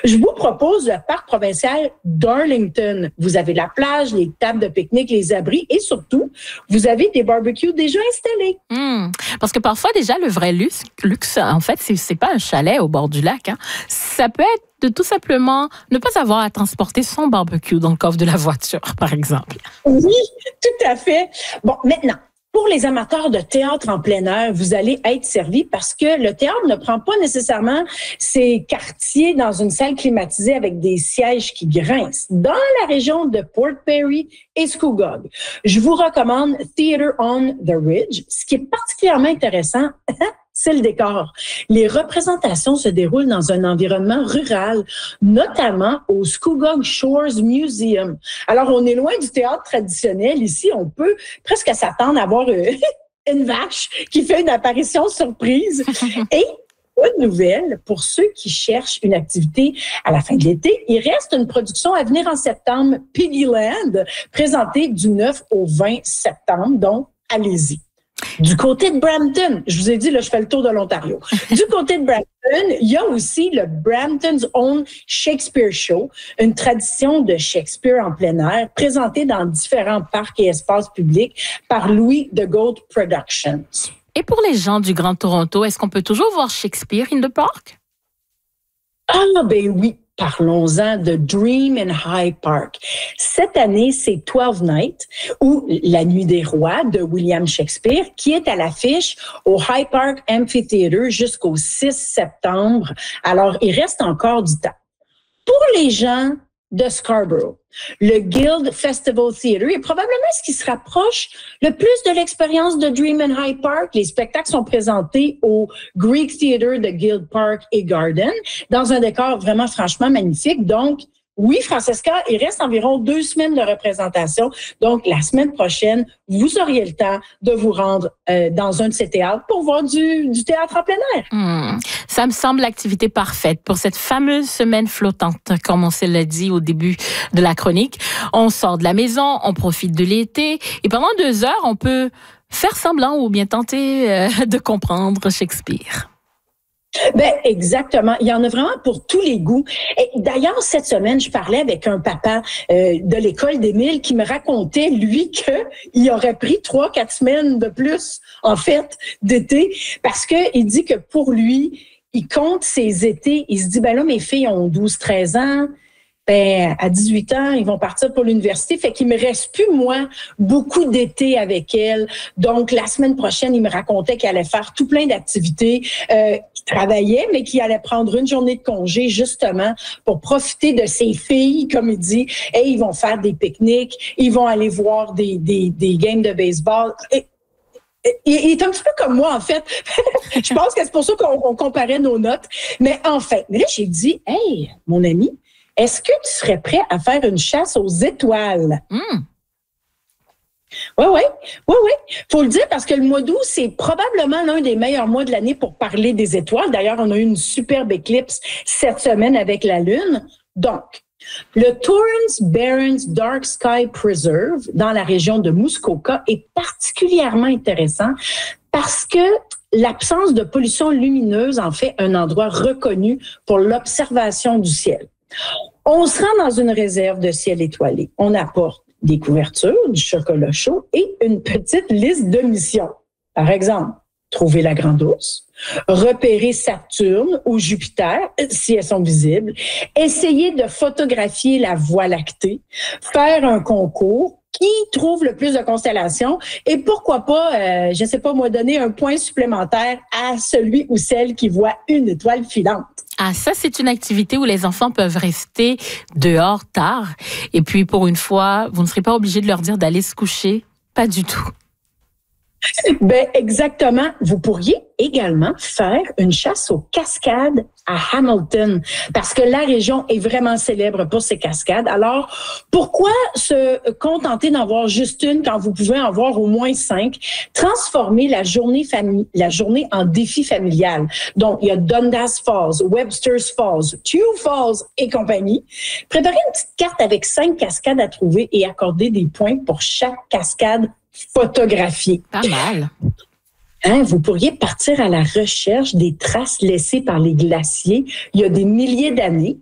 Je vous propose le parc provincial d'Arlington. Vous avez la plage, les tables de pique-nique, les abris et surtout, vous avez des barbecues déjà installés. Parce que parfois, déjà, le vrai luxe en fait, c'est pas un chalet au bord du lac. Hein. Ça peut être de tout simplement ne pas avoir à transporter son barbecue dans le coffre de la voiture, par exemple. Oui, tout à fait. Bon, maintenant, pour les amateurs de théâtre en plein air, vous allez être servis parce que le théâtre ne prend pas nécessairement ses quartiers dans une salle climatisée avec des sièges qui grincent. Dans la région de Port Perry et Scugog, je vous recommande Theatre on the Ridge. Ce qui est particulièrement intéressant, c'est le décor. Les représentations se déroulent dans un environnement rural, notamment au Scugog Shores Museum. Alors, on est loin du théâtre traditionnel. Ici, on peut presque s'attendre à voir une vache qui fait une apparition surprise. Et bonne nouvelle, pour ceux qui cherchent une activité à la fin de l'été, il reste une production à venir en septembre, Piggyland, présentée du 9 au 20 septembre. Donc, allez-y. Du côté de Brampton, je vous ai dit, là, je fais le tour de l'Ontario. Du côté de Brampton, il y a aussi le Brampton's Own Shakespeare Show, une tradition de Shakespeare en plein air, présentée dans différents parcs et espaces publics par Louis de Gold Productions. Et pour les gens du Grand Toronto, est-ce qu'on peut toujours voir Shakespeare in the Park? Ah, ben oui. Parlons-en de Dream in High Park. Cette année, c'est 12 Nights, ou La Nuit des Rois de William Shakespeare, qui est à l'affiche au High Park Amphitheatre jusqu'au 6 septembre. Alors, il reste encore du temps. Pour les gens de Scarborough, le Guild Festival Theatre est probablement ce qui se rapproche le plus de l'expérience de Dream in High Park. Les spectacles sont présentés au Greek Theatre de Guild Park et Garden dans un décor vraiment franchement magnifique. Donc, oui, Francesca, il reste environ 2 semaines de représentation. Donc, la semaine prochaine, vous auriez le temps de vous rendre dans un de ces théâtres pour voir du théâtre en plein air. Ça me semble l'activité parfaite pour cette fameuse semaine flottante, comme on se l'a dit au début de la chronique. On sort de la maison, on profite de l'été et pendant 2 heures, on peut faire semblant ou bien tenter de comprendre Shakespeare. Ben exactement. Il y en a vraiment pour tous les goûts. Et d'ailleurs, cette semaine, je parlais avec un papa de l'école d'Émile qui me racontait, lui, qu'il aurait pris 3-4 semaines de plus, en fait, d'été, parce que il dit que pour lui, il compte ses étés. Il se dit, ben là, mes filles ont 12-13 ans. Ben, à 18 ans, ils vont partir pour l'université. Fait qu'il me reste plus, moi, beaucoup d'été avec elles. Donc, la semaine prochaine, il me racontait qu'il allait faire tout plein d'activités, qu'il travaillait, mais qu'il allait prendre une journée de congé, justement, pour profiter de ses filles, comme il dit. Et ils vont faire des pique-niques. Ils vont aller voir des games de baseball. Il est un petit peu comme moi, en fait. Je pense que c'est pour ça qu'on comparait nos notes. Mais enfin, là, j'ai dit, hey, mon ami, est-ce que tu serais prêt à faire une chasse aux étoiles? Oui. Faut le dire parce que le mois d'août, c'est probablement l'un des meilleurs mois de l'année pour parler des étoiles. D'ailleurs, on a eu une superbe éclipse cette semaine avec la Lune. Donc, le Torrance Barrens Dark Sky Preserve dans la région de Muskoka est particulièrement intéressant parce que l'absence de pollution lumineuse en fait un endroit reconnu pour l'observation du ciel. On se rend dans une réserve de ciel étoilé. On apporte des couvertures, du chocolat chaud et une petite liste de missions. Par exemple, trouver la Grande Ourse, repérer Saturne ou Jupiter, si elles sont visibles, essayer de photographier la Voie lactée, faire un concours, qui trouve le plus de constellations et pourquoi pas, je sais pas moi, donner un point supplémentaire à celui ou celle qui voit une étoile filante. Ah, ça, c'est une activité où les enfants peuvent rester dehors tard. Et puis, pour une fois, vous ne serez pas obligé de leur dire d'aller se coucher. Pas du tout. Ben exactement. Vous pourriez également faire une chasse aux cascades à Hamilton parce que la région est vraiment célèbre pour ses cascades. Alors, pourquoi se contenter d'en voir juste une quand vous pouvez en voir au moins 5? Transformer la journée en défi familial. Donc, il y a Dundas Falls, Webster's Falls, Tew Falls et compagnie. Préparez une petite carte avec 5 cascades à trouver et accorder des points pour chaque cascade photographiée. Pas mal. Vous pourriez partir à la recherche des traces laissées par les glaciers il y a des milliers d'années